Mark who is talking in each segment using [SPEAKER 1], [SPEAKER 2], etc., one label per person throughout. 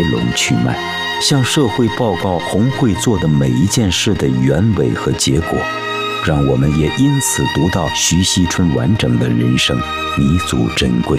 [SPEAKER 1] 龙去脉，向社会报告红会做的每一件事的原委和结果，让我们也因此读到徐锡春完整的人生，弥足珍贵。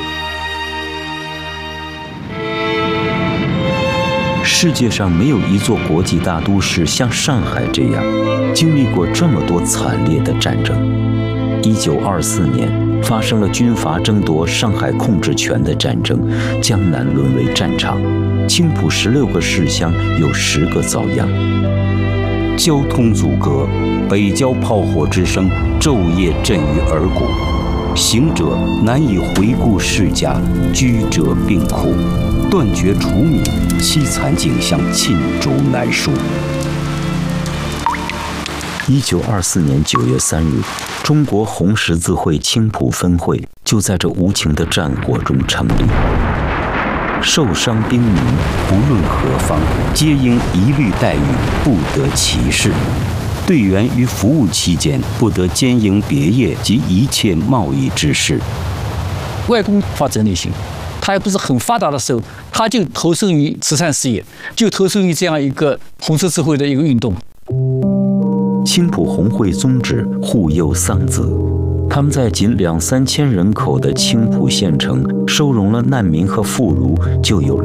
[SPEAKER 1] 世界上没有一座国际大都市像上海这样经历过这么多惨烈的战争。1924年发生了军阀争夺上海控制权的战争，江南沦为战场，青浦16个市乡有10个遭殃。交通阻隔，北郊炮火之声昼夜震于耳骨，行者难以回顾世家，居者病苦，断绝除米，凄惨景象罄竹难书。1924年9月3日，中国红十字会青浦分会就在这无情的战火中成立。受伤兵民不论何方，皆应一律待遇，不得歧视。队员于服务期间不得兼营别业及一切贸易之事。
[SPEAKER 2] 外公发整理型，他还不是很发达的时候，他就投身于慈善事业，就投身于这样一个红十字会的一个运动。
[SPEAKER 1] 青浦红会宗旨护幼桑梓，他们在仅2-3千人口的青浦县城收容了难民和妇孺就有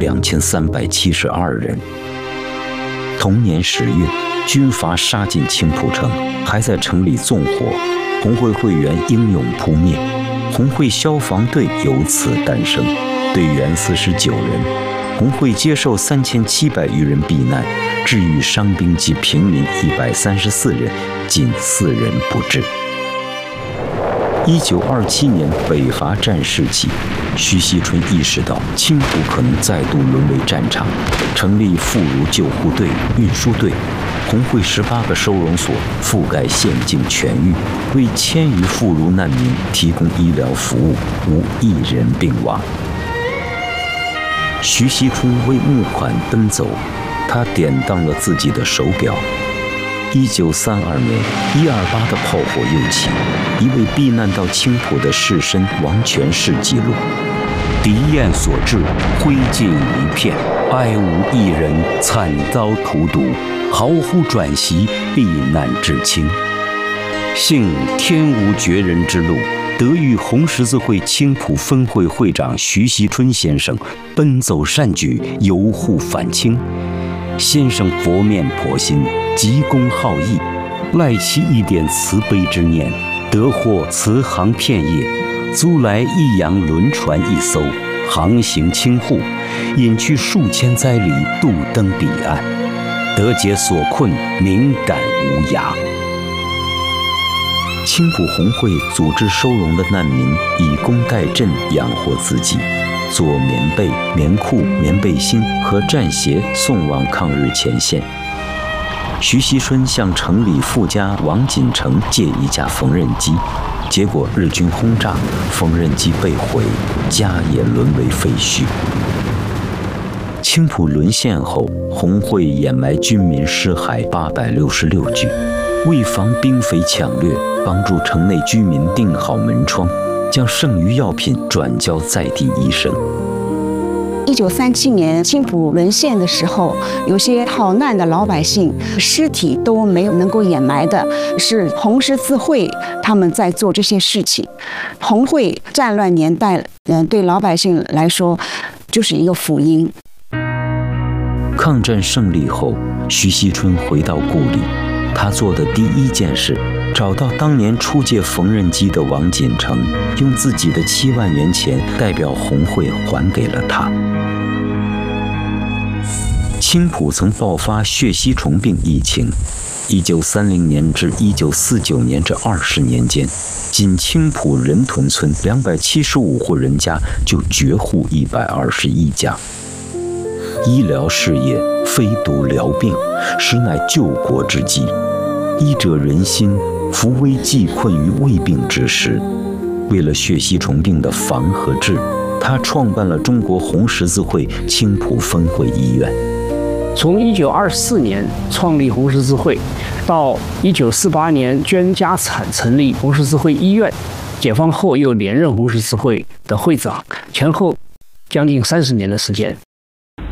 [SPEAKER 1] 2372人。同年10月，军阀杀进青浦城，还在城里纵火，红会会员英勇扑灭，红会消防队由此诞生，队员49人。红会接受3700余人避难，治愈伤兵及平民134人，仅4人不治。1927年北伐战事起，徐锡春意识到青浦可能再度沦为战场，成立妇孺救护队、运输队，红会18个收容所覆盖县境全域，为1000余妇孺难民提供医疗服务，无一人病亡。徐锡春为募款奔走，他典当了自己的手表。1932年128的炮火又起，一位避难到青浦的士绅王全氏记录：敌焰所至，灰烬一片，哀无一人，惨遭荼毒，嚎呼转徙，避难至清。幸天无绝人之路，得遇红十字会青浦分会会长徐锡春先生奔走善举，游护反清。先生佛面颇心，急公好义，赖其一点慈悲之念，得获慈航片叶，租来益阳轮船1艘，航行清沪，引去数千灾里，渡登彼岸，得解所困，敏感无涯。青浦红会组织收容的难民以工代赈，养活自己，做棉被、棉裤、棉背心和战鞋送往抗日前线。徐锡春向城里富家王锦成借一架缝纫机，结果日军轰炸，缝纫机被毁，家也沦为废墟。青浦沦陷后，红会掩埋军民尸骸866具，为防兵匪抢掠，帮助城内居民钉好门窗，将剩余药品转交在地医生。
[SPEAKER 3] 1937年青浦沦陷的时候，有些逃难的老百姓尸体都没有能够掩埋的，是红十字会他们在做这些事情。红会战乱年代，对老百姓来说就是一个福音。
[SPEAKER 1] 抗战胜利后，徐锡春回到故里，他做的第一件事，找到当年出借缝纫机的王锦成，用自己的7万元钱代表红会还给了他。青浦曾爆发血吸虫病疫情，1930年至1949年这20年间，仅青浦人屯村275户人家就绝户121家。医疗事业非独疗病，实乃救国之基。医者仁心，扶危济困于未病之时。为了血吸虫病的防和治，他创办了中国红十字会青浦分会医院。
[SPEAKER 4] 从1924年创立红十字会，到1948年捐家产成立红十字会医院，解放后又连任红十字会的会长，前后将近30年的时间。